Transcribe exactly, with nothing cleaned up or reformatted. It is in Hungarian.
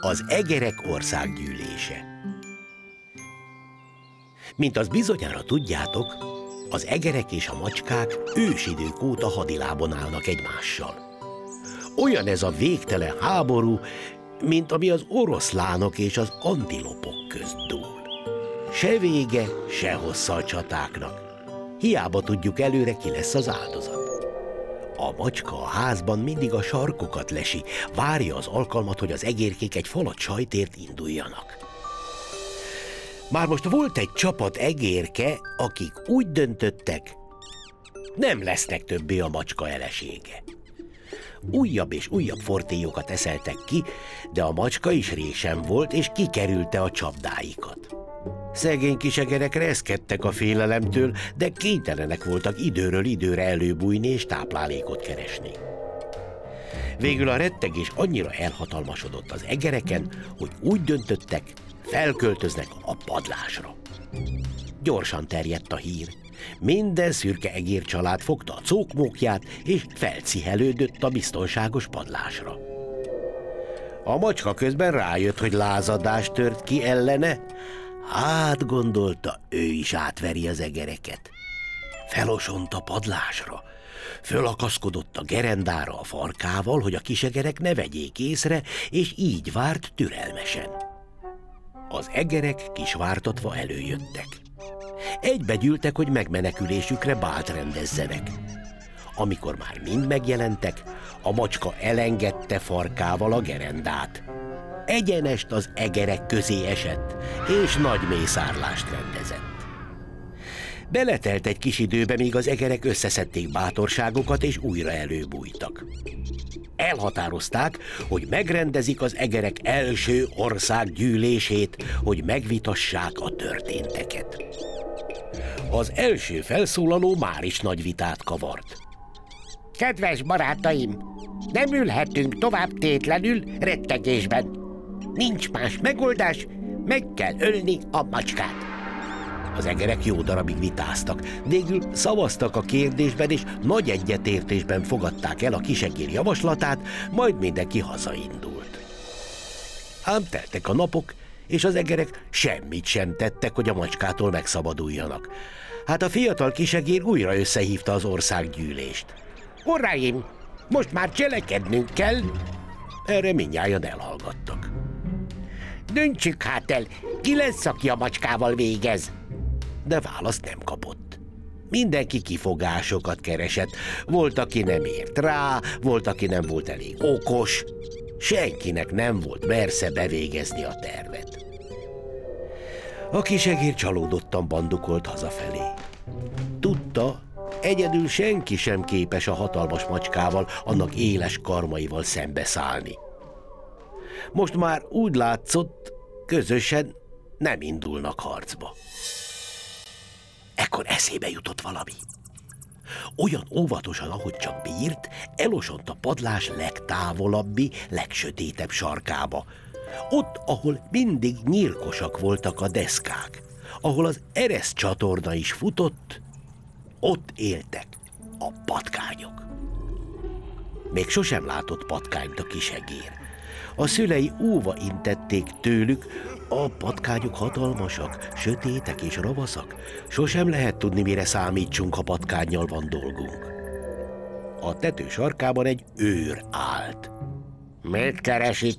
Az egerek országgyűlése. Mint azt bizonyára tudjátok, az egerek és a macskák ősidők óta hadilábon állnak egymással. Olyan ez a végtelen háború, mint ami az oroszlánok és az antilopok közt dúl. Se vége, se hossza a csatáknak. Hiába tudjuk előre, ki lesz az áldozat. A macska a házban mindig a sarkokat lesi, várja az alkalmat, hogy az egérkék egy falat sajtért induljanak. Már most volt egy csapat egérke, akik úgy döntöttek, nem lesznek többé a macska elesége. Újabb és újabb fortélyokat eszeltek ki, de a macska is résen volt, és kikerülte a csapdáikat. Szegény kis egerek reszkedtek a félelemtől, de kénytelenek voltak időről időre előbújni és táplálékot keresni. Végül a rettegés annyira elhatalmasodott az egereken, hogy úgy döntöttek, felköltöznek a padlásra. Gyorsan terjedt a hír. Minden szürke egér család fogta a cókmókját, és felcihelődött a biztonságos padlásra. A macska közben rájött, hogy lázadás tört ki ellene, hát gondolta, ő is átveri az egereket. Felosont a padlásra, fölakaszkodott a gerendára a farkával, hogy a kisegerek ne vegyék észre, és így várt türelmesen. Az egerek kisvártatva előjöttek. Egybegyűltek, hogy megmenekülésükre bált rendezzenek. Amikor már mind megjelentek, a macska elengedte farkával a gerendát. Egyenest az egerek közé esett, és nagy mészárlást rendezett. Beletelt egy kis időbe, míg az egerek összeszedték bátorságokat, és újra előbújtak. Elhatározták, hogy megrendezik az egerek első országgyűlését, hogy megvitassák a történteket. Az első felszólaló már is nagy vitát kavart. Kedves barátaim, nem ülhetünk tovább tétlenül rettegésben. Nincs más megoldás, meg kell ölni a macskát. Az egerek jó darabig vitáztak, végül szavaztak a kérdésben, és nagy egyetértésben fogadták el a kisegér javaslatát, majd mindenki hazaindult. Ám teltek a napok, és az egerek semmit sem tettek, hogy a macskától megszabaduljanak. Hát a fiatal kisegér újra összehívta az országgyűlést. Uraim, most már cselekednünk kell! Erre mindnyájan elhallgattak. Döntsük hát el, ki lesz, aki a macskával végez? De választ nem kapott. Mindenki kifogásokat keresett. Volt, aki nem ért rá, volt, aki nem volt elég okos. Senkinek nem volt mersze bevégezni a tervet. A kisegér csalódottan bandukolt hazafelé. Tudta, egyedül senki sem képes a hatalmas macskával, annak éles karmaival szembeszállni. Most már úgy látszott, közösen nem indulnak harcba. Ekkor eszébe jutott valami. Olyan óvatosan, ahogy csak bírt, elosont a padlás legtávolabbi, legsötétebb sarkába. Ott, ahol mindig nyírkosak voltak a deszkák, ahol az ereszt csatorna is futott, ott éltek a patkányok. Még sosem látott patkányt a kisegér. A szülei óva intették tőlük, a patkányok hatalmasak, sötétek és ravaszak. Sosem lehet tudni, mire számítsunk, ha patkánnyal van dolgunk. A tető sarkában egy őr állt. Mit keres itt,